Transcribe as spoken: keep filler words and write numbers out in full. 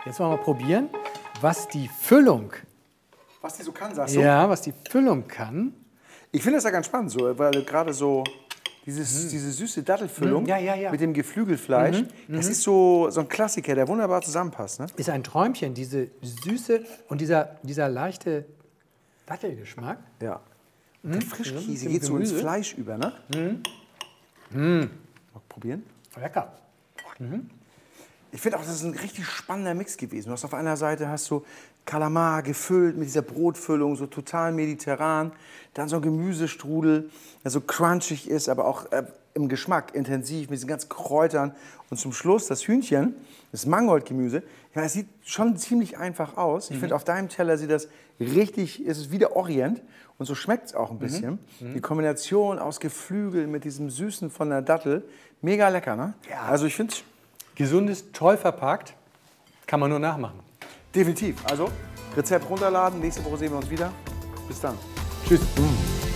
Jetzt wollen wir mal probieren, was die Füllung, Was die so kann, sagst du? ja, was die Füllung kann. Ich finde das ja ganz spannend, so, weil gerade so dieses, diese süße Dattelfüllung Mhm, ja, ja, ja. mit dem Geflügelfleisch, das ist so, so ein Klassiker, der wunderbar zusammenpasst. Ne? Ist ein Träumchen, diese Süße und dieser, dieser leichte Dattelgeschmack. Ja. Und der Frischkäse dem geht so ins Gemüse. Fleisch über, ne? Mal probieren. Lecker. Ich finde auch, das ist ein richtig spannender Mix gewesen. Du hast auf einer Seite hast du Kalamar gefüllt mit dieser Brotfüllung, so total mediterran. Dann so ein Gemüsestrudel, der so crunchig ist, aber auch äh, im Geschmack intensiv mit diesen ganzen Kräutern. Und zum Schluss das Hühnchen, das Mangoldgemüse. Ich meine, das sieht schon ziemlich einfach aus. Ich finde, auf deinem Teller sieht das richtig, ist es wie der Orient. Und so schmeckt es auch ein bisschen. Die Kombination aus Geflügel mit diesem Süßen von der Dattel, mega lecker, ne? Ja. Also ich finde es Gesundes, toll verpackt, kann man nur nachmachen. definitiv. Also Rezept runterladen, nächste Woche sehen wir uns wieder. Bis dann. Tschüss.